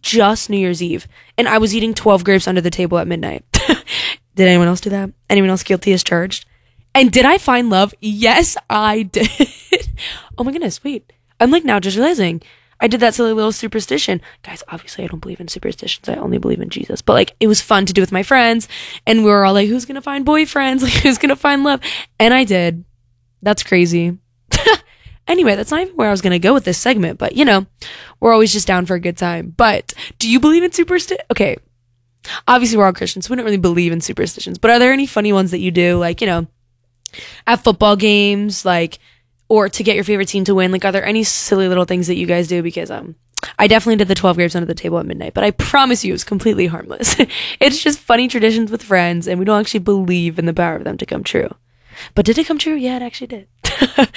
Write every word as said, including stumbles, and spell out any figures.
just New Year's Eve, and I was eating twelve grapes under the table at midnight. Did anyone else do that? Anyone else guilty as charged? And did I find love? Yes, I did. Oh my goodness, wait. I'm like now just realizing I did that silly little superstition. Guys, obviously I don't believe in superstitions. I only believe in Jesus. But like, it was fun to do with my friends. And we were all like, who's going to find boyfriends? Like, who's going to find love? And I did. That's crazy. Anyway, that's not even where I was going to go with this segment. But, you know, we're always just down for a good time. But do you believe in superstition? Okay. Obviously, we're all Christians, so we don't really believe in superstitions. But are there any funny ones that you do? Like, you know, at football games, like, or to get your favorite team to win? Like, are there any silly little things that you guys do? Because um, I definitely did the twelve grapes under the table at midnight, but I promise you it's completely harmless. It's just funny traditions with friends, and we don't actually believe in the power of them to come true. But did it come true? Yeah, it actually did.